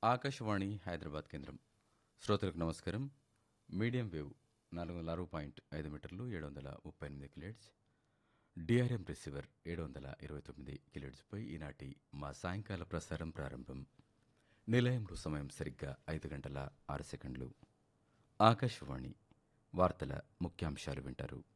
ఆకాశవాణి హైదరాబాద్ కేంద్రం. శ్రోతలకు నమస్కారం. మీడియం వేవ్ 406.5 మీటర్లు 738 కిలోహెర్ట్జ్, డిఆర్ఎం రిసీవర్ 729 కిలోహెర్ట్జ్పై ఈనాటి మా సాయంకాల ప్రసారం ప్రారంభం. నిలయంలో సమయం సరిగ్గా 5 గంటల 6 సెకండ్లు. ఆకాశవాణి వార్తల ముఖ్యాంశాలు వింటారు.